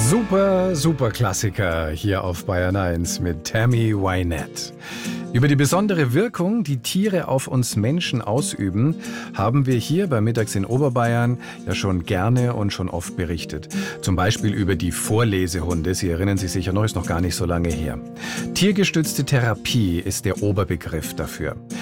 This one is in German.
Super Klassiker hier auf Bayern 1 mit Tammy Wynette. Über die besondere Wirkung, die Tiere auf uns Menschen ausüben, haben wir hier bei Mittags in Oberbayern ja schon gerne und schon oft berichtet. Zum Beispiel über die Vorlesehunde. Sie erinnern sich sicher noch, ist noch gar nicht so lange her. Tiergestützte Therapie ist der Oberbegriff dafür.